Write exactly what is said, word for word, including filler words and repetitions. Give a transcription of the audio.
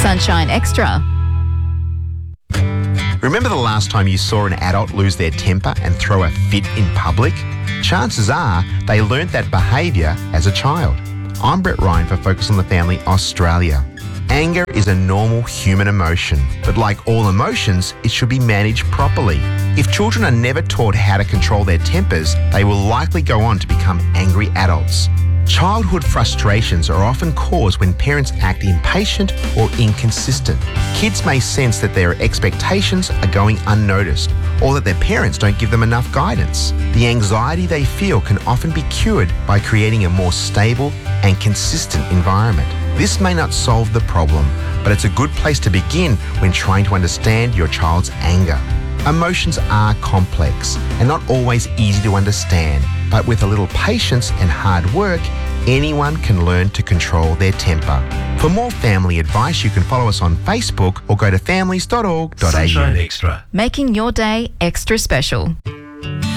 Sunshine Extra. Remember the last time you saw an adult lose their temper and throw a fit in public? Chances are they learnt that behaviour as a child. I'm Brett Ryan for Focus on the Family Australia. Anger is a normal human emotion, but like all emotions, it should be managed properly. If children are never taught how to control their tempers, they will likely go on to become angry adults. Childhood frustrations are often caused when parents act impatient or inconsistent. Kids may sense that their expectations are going unnoticed or that their parents don't give them enough guidance. The anxiety they feel can often be cured by creating a more stable and consistent environment. This may not solve the problem, but it's a good place to begin when trying to understand your child's anger. Emotions are complex and not always easy to understand, but with a little patience and hard work, anyone can learn to control their temper. For more family advice, you can follow us on Facebook or go to families dot org dot a u. Sunshine Extra. Making your day extra special.